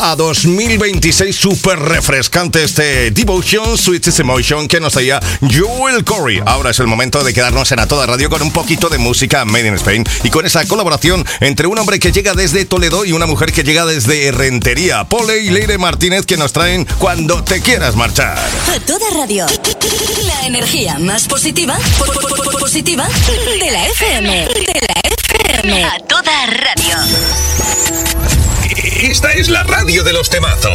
a 2026, súper refrescante este Devotion, Sweetest Emotion que nos traía Joel Corry. Ahora es el momento de quedarnos en A Toda Radio con un poquito de música made in Spain y con esa colaboración entre un hombre que llega desde Toledo y una mujer que llega desde Rentería, Pole y Leire Martínez, que nos traen Cuando te quieras marchar. A Toda Radio, la energía más positiva de la FM. A Toda Radio. Esta es la radio de los temazos.